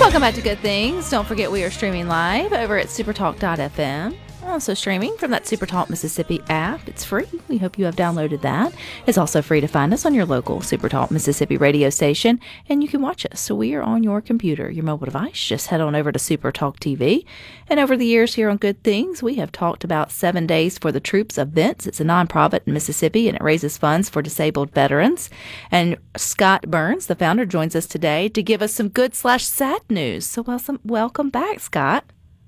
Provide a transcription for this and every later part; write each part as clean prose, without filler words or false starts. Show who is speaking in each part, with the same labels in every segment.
Speaker 1: Welcome back to Good Things. Don't forget we are streaming live over at supertalk.fm. Also streaming from that Supertalk Mississippi app. It's free. We hope you have downloaded that. It's also free to find us on your local Supertalk Mississippi radio station, and you can watch us. So we are on your computer, your mobile device. Just head on over to Supertalk TV. And over the years here on Good Things, we have talked about 7 Days for the Troops events. It's a nonprofit in Mississippi, and it raises funds for disabled veterans. And Scott Burns, the founder, joins us today to give us some good/sad news. So welcome back, Scott.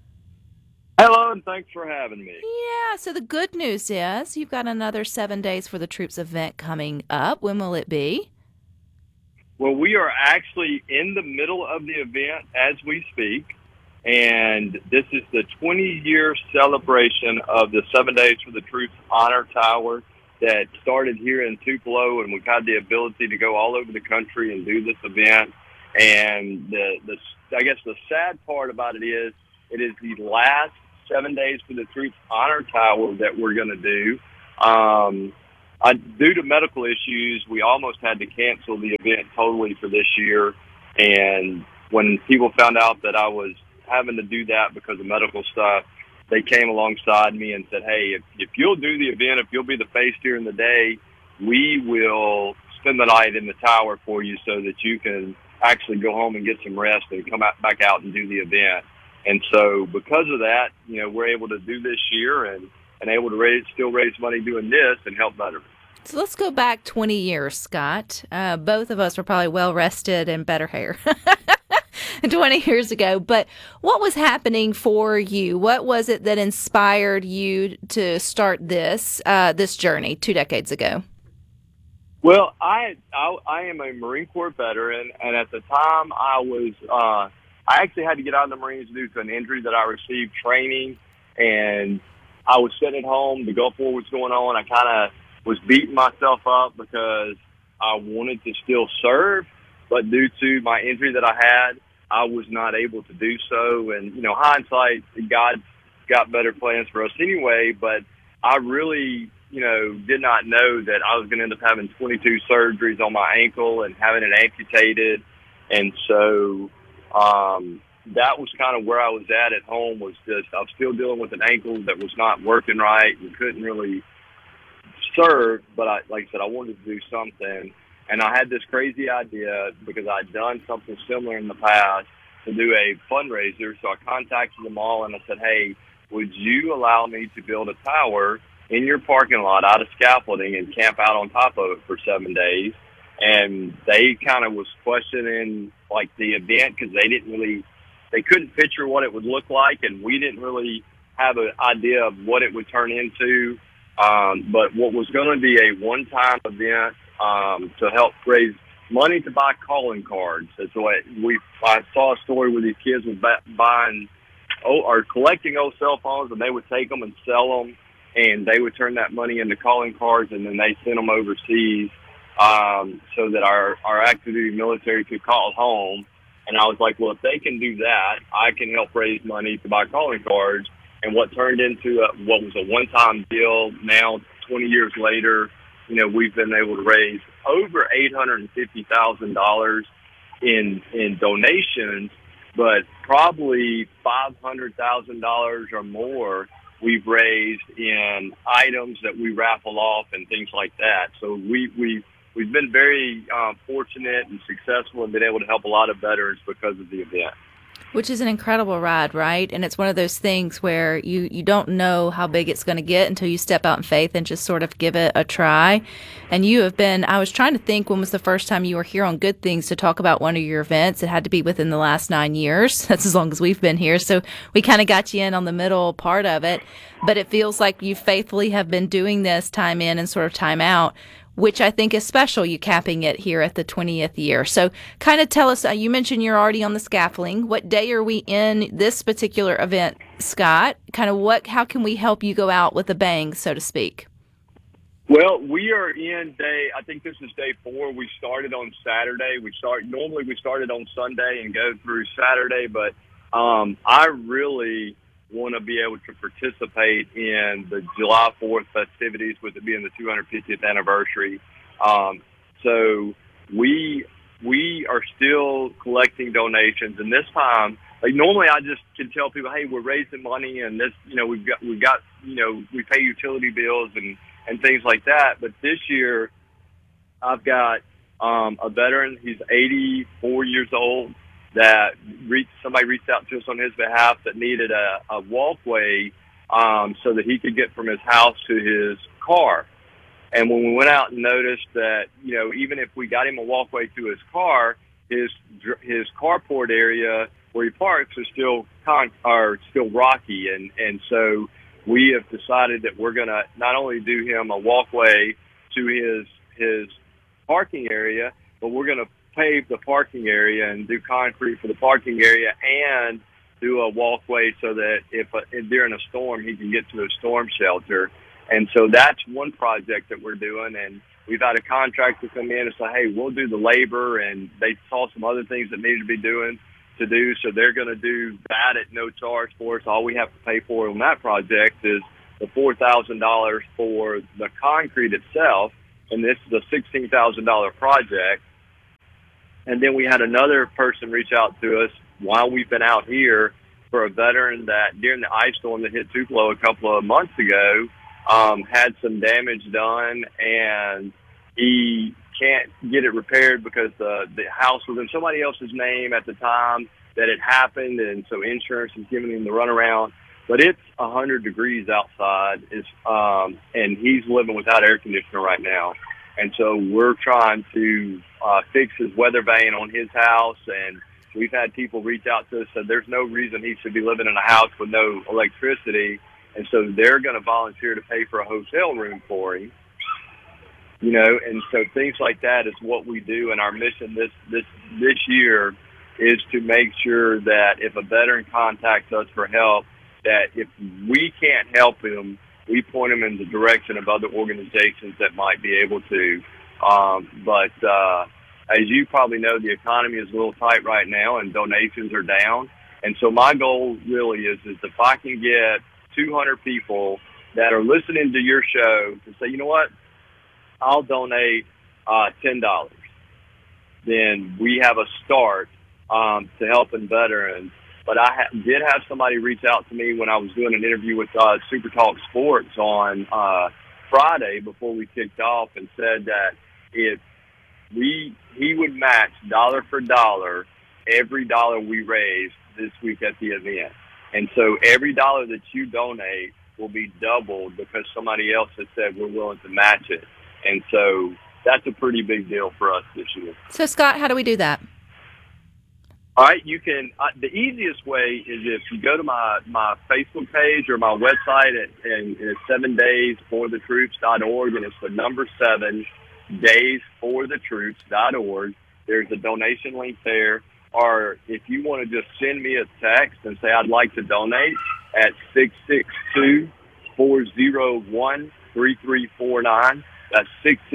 Speaker 2: Hello, and thanks for having me.
Speaker 1: Yeah, so the good news is you've got another 7 Days for the Troops event coming up. When will it be?
Speaker 2: Well, we are actually in the middle of the event as we speak, and this is the 20-year celebration of the 7 Days for the Troops Honor Tower that started here in Tupelo, and we've had the ability to go all over the country and do this event. And I guess the sad part about it is the last 7 Days for the Troops Honor Tower that we're going to do. Due to medical issues, we almost had to cancel the event totally for this year. And when people found out that I was having to do that because of medical stuff, they came alongside me and said, hey, if you'll do the event, if you'll be the face during the day, we will spend the night in the tower for you so that you can actually go home and get some rest and come back out and do the event. And so because of that, we're able to do this year and able to still raise money doing this and help veterans.
Speaker 1: So let's go back 20 years, Scott. Both of us were probably well-rested and better hair 20 years ago. But what was happening for you? What was it that inspired you to start this journey 2 decades ago?
Speaker 2: Well, I am a Marine Corps veteran, and at the time I actually had to get out of the Marines due to an injury that I received training, and I was sitting at home. The Gulf War was going on. I kind of was beating myself up because I wanted to still serve, but due to my injury that I had, I was not able to do so. And, hindsight, God got better plans for us anyway, but I really, did not know that I was going to end up having 22 surgeries on my ankle and having it amputated. And so that was kind of where I was at home, was just I was still dealing with an ankle that was not working right and couldn't really serve. But like I said, I wanted to do something. And I had this crazy idea because I'd done something similar in the past to do a fundraiser. So I contacted them all and I said, hey, would you allow me to build a tower in your parking lot out of scaffolding and camp out on top of it for 7 days? And they kind of was questioning like the event because they couldn't picture what it would look like, and we didn't really have an idea of what it would turn into. But what was going to be a one-time event to help raise money to buy calling cards. That's what I saw a story where these kids were buying or collecting old cell phones, and they would take them and sell them, and they would turn that money into calling cards, and then they sent them overseas. So that our active duty military could call home. And I was like, well, if they can do that, I can help raise money to buy calling cards. And what turned into what was a one-time deal, now 20 years later, we've been able to raise over $850,000 in donations, but probably $500,000 or more we've raised in items that we raffle off and things like that. So we've been very fortunate and successful and been able to help a lot of veterans because of the event.
Speaker 1: Which is an incredible ride, right? And it's one of those things where you don't know how big it's going to get until you step out in faith and just sort of give it a try. And you have been, I was trying to think when was the first time you were here on Good Things to talk about one of your events. It had to be within the last 9 years. That's as long as we've been here. So we kind of got you in on the middle part of it. But it feels like you faithfully have been doing this time in and sort of time out, which I think is special, you capping it here at the 20th year. So kind of tell us, you mentioned you're already on the scaffolding. What day are we in this particular event, Scott? Kind of how can we help you go out with a bang, so to speak?
Speaker 2: Well, we are in I think this is day 4. We started on Saturday. Normally we started on Sunday and go through Saturday, but I really want to be able to participate in the July 4th festivities, with it being the 250th anniversary. So we we are still collecting donations, and this time, like normally I just can tell people, hey, we're raising money, and this, we've got, we pay utility bills and things like that. But this year, I've got a veteran. He's 84 years old. That somebody reached out to us on his behalf that needed a walkway so that he could get from his house to his car. And when we went out and noticed that, even if we got him a walkway to his car, his carport area where he parks is still rocky, and so we have decided that we're going to not only do him a walkway to his parking area, but we're going to pave the parking area and do concrete for the parking area and do a walkway so that if during a storm he can get to a storm shelter. And so that's one project that we're doing, and we've had a contractor come in and say, hey, we'll do the labor, and they saw some other things that needed to be to do, so they're going to do that at no charge for us. All we have to pay for on that project is the $4,000 for the concrete itself, and this is a $16,000 project. And then we had another person reach out to us while we've been out here for a veteran that during the ice storm that hit Tupelo a couple of months ago had some damage done, and he can't get it repaired because the house was in somebody else's name at the time that it happened, and so insurance is giving him the runaround. But it's 100 degrees outside, and he's living without air conditioner right now. And so we're trying to fix his weather vane on his house, and we've had people reach out to us and said there's no reason he should be living in a house with no electricity, and so they're going to volunteer to pay for a hotel room for him. And so things like that is what we do, and our mission this year is to make sure that if a veteran contacts us for help, that if we can't help him, we point him in the direction of other organizations that might be able to. But as you probably know, the economy is a little tight right now, and donations are down. And so my goal really is if I can get 200 people that are listening to your show to say, you know what, I'll donate $10. Then we have a start to helping veterans. But I did have somebody reach out to me when I was doing an interview with Super Talk Sports on Friday before we kicked off, and said that if he would match dollar for dollar every dollar we raise this week at the event. And so every dollar that you donate will be doubled because somebody else has said we're willing to match it. And so that's a pretty big deal for us this year.
Speaker 1: So, Scott, how do we do that?
Speaker 2: All right, you can. The easiest way is if you go to my Facebook page or my website, and it's 7daysforthetroops.org, and it's the number 7, daysforthetroops.org. There's a donation link there. Or if you want to just send me a text and say I'd like to donate at 662-401-3349. That's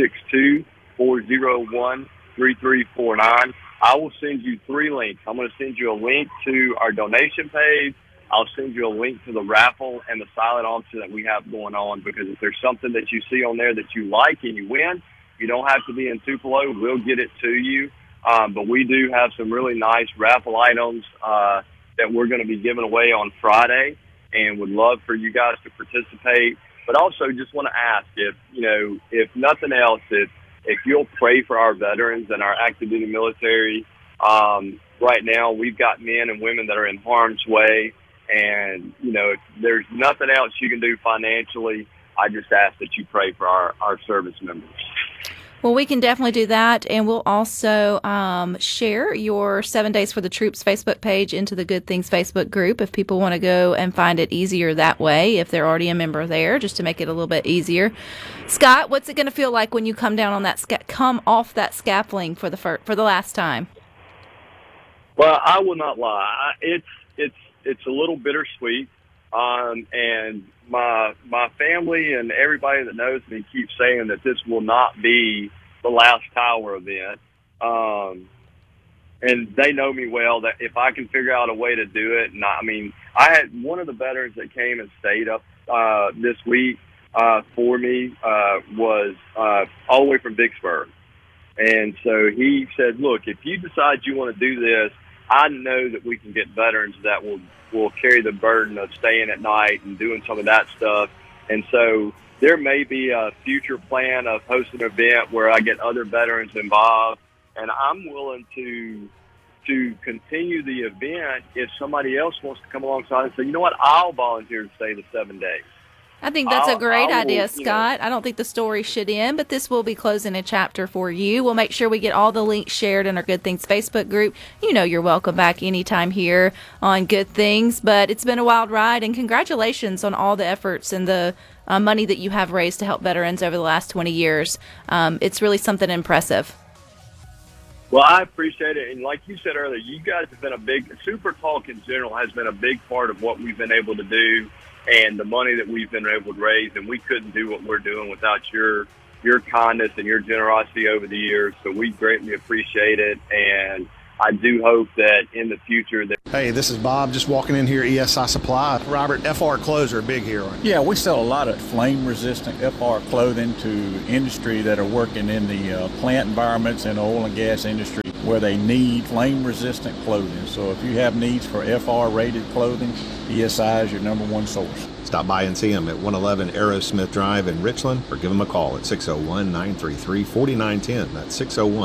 Speaker 2: 662-401-3349. I will send you 3 links. I'm going to send you a link to our donation page. I'll send you a link to the raffle and the silent auction that we have going on, because if there's something that you see on there that you like and you win, you don't have to be in Tupelo. We'll get it to you. But we do have some really nice raffle items that we're going to be giving away on Friday, and would love for you guys to participate. But also just want to ask if nothing else, if you'll pray for our veterans and our active duty military. Right now we've got men and women that are in harm's way, and if there's nothing else you can do financially, I just ask that you pray for our service members.
Speaker 1: Well, we can definitely do that, and we'll also share your 7 Days for the Troops Facebook page into the Good Things Facebook group if people want to go and find it easier that way, if they're already a member there, just to make it a little bit easier. Scott, what's it going to feel like when you come down on that come off that scaffolding for the last time?
Speaker 2: Well, I will not lie. It's a little bittersweet, and my family and everybody that knows me keeps saying that this will not be the last tower event. And they know me well, that if I can figure out a way to do it, and I had one of the veterans that came and stayed up this week for me was all the way from Vicksburg. And so he said, look, if you decide you want to do this, I know that we can get veterans that will carry the burden of staying at night and doing some of that stuff. And so there may be a future plan of hosting an event where I get other veterans involved, and I'm willing to continue the event if somebody else wants to come alongside and say, you know what, I'll volunteer to stay the 7 days.
Speaker 1: I think that's a great idea, Scott. I don't think the story should end, but this will be closing a chapter for you. We'll make sure we get all the links shared in our Good Things Facebook group. You know you're welcome back anytime here on Good Things, but it's been a wild ride, and congratulations on all the efforts and the money that you have raised to help veterans over the last 20 years. It's really something impressive.
Speaker 2: Well, I appreciate it. And like you said earlier, you guys have been Super Talk in general has been a big part of what we've been able to do and the money that we've been able to raise. And we couldn't do what we're doing without your kindness and your generosity over the years. So we greatly appreciate it. And I do hope that in the future that...
Speaker 3: Hey, this is Bob, just walking in here, ESI Supply. Robert, FR clothes are big here.
Speaker 4: Yeah, we sell a lot of flame-resistant FR clothing to industry that are working in the plant environments and oil and gas industry where they need flame-resistant clothing. So if you have needs for FR-rated clothing, ESI is your number one source.
Speaker 5: Stop by and see them at 111 Aerosmith Drive in Richland, or give them a call at 601-933-4910. That's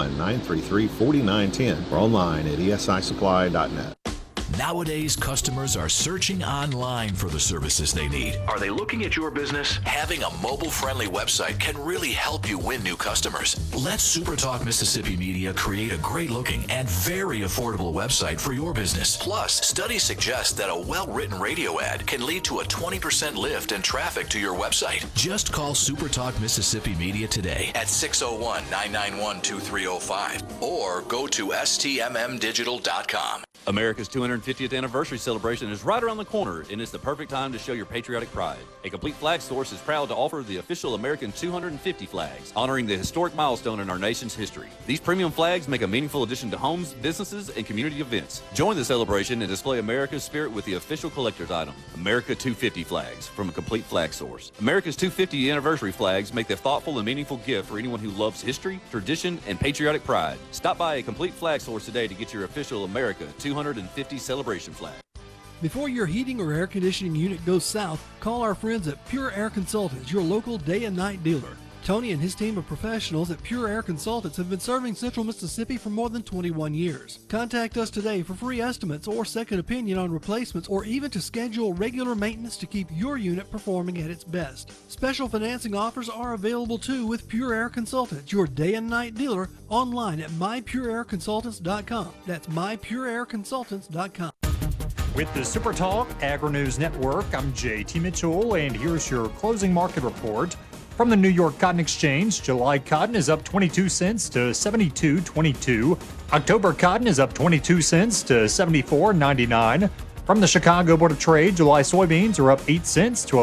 Speaker 5: 601-933-4910, or online at esisupply.net.
Speaker 6: Nowadays, customers are searching online for the services they need. Are they looking at your business? Having a mobile-friendly website can really help you win new customers. Let SuperTalk Mississippi Media create a great-looking and very affordable website for your business. Plus, studies suggest that a well-written radio ad can lead to a 20% lift in traffic to your website. Just call SuperTalk Mississippi Media today at 601-991-2305 or go to stmmdigital.com.
Speaker 7: America's 250th anniversary celebration is right around the corner, and it's the perfect time to show your patriotic pride. A Complete Flag Source is proud to offer the official American 250 flags, honoring the historic milestone in our nation's history. These premium flags make a meaningful addition to homes, businesses, and community events. Join the celebration and display America's spirit with the official collector's item, America 250 flags from A Complete Flag Source. America's 250 anniversary flags make the thoughtful and meaningful gift for anyone who loves history, tradition, and patriotic pride. Stop by A Complete Flag Source today to get your official America 250 celebration flag.
Speaker 8: Before your heating or air conditioning unit goes south, call our friends at Pure Air Consultants, your local day and night dealer. Tony and his team of professionals at Pure Air Consultants have been serving Central Mississippi for more than 21 years. Contact us today for free estimates or second opinion on replacements, or even to schedule regular maintenance to keep your unit performing at its best. Special financing offers are available too with Pure Air Consultants, your day and night dealer, online at mypureairconsultants.com. That's mypureairconsultants.com.
Speaker 9: With the SuperTalk Agri-News Network, I'm JT Mitchell, and here's your closing market report. From the New York Cotton Exchange, July cotton is up 22 cents to $72.22. October cotton is up 22 cents to $74.99. From the Chicago Board of Trade, July soybeans are up 8 cents to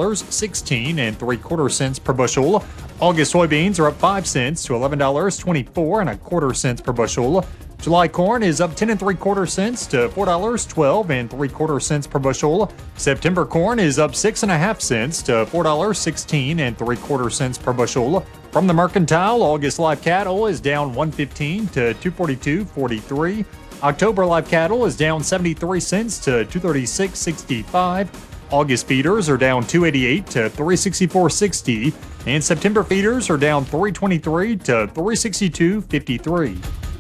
Speaker 9: $11.16 per bushel. August soybeans are up 5 cents to $11.24 per bushel. July corn is up 10 3/4 to $4.12 3/4 per bushel. September corn is up 6 1/2 cents to $4.16 3/4 per bushel. From the Mercantile, August live cattle is down 115 to $242.43. October live cattle is down 73 cents to $236.65. August feeders are down 288 to $364.60, and September feeders are down 323 to $362.53.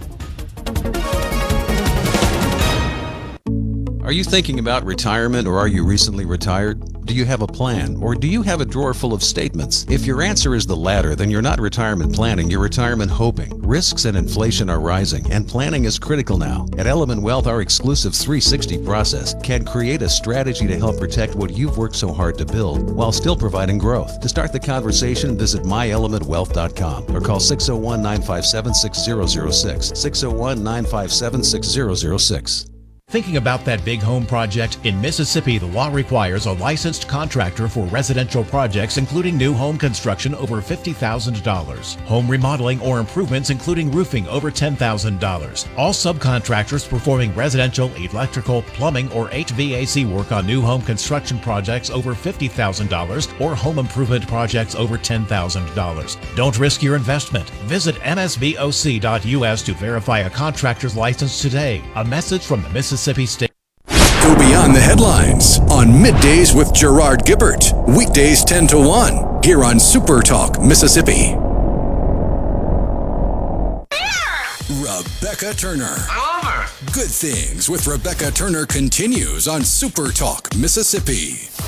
Speaker 10: Are you thinking about retirement, or are you recently retired? Do you have a plan, or do you have a drawer full of statements? If your answer is the latter, then you're not retirement planning, you're retirement hoping. Risks and inflation are rising, and planning is critical now. At Element Wealth, our exclusive 360 process can create a strategy to help protect what you've worked so hard to build while still providing growth. To start the conversation, visit myelementwealth.com or call 601-957-6006, 601-957-6006.
Speaker 11: Thinking about that big home project? In Mississippi, the law requires a licensed contractor for residential projects, including new home construction over $50,000, home remodeling or improvements, including roofing over $10,000. All subcontractors performing residential, electrical, plumbing, or HVAC work on new home construction projects over $50,000 or home improvement projects over $10,000. Don't risk your investment. Visit msboc.us to verify a contractor's license today. A message from the Mississippi State.
Speaker 12: Go beyond the headlines on Middays with Gerard Gibbert. Weekdays 10 to 1 here on Super Talk Mississippi. Rebecca Turner. I love her. Good Things with Rebecca Turner continues on Super Talk Mississippi.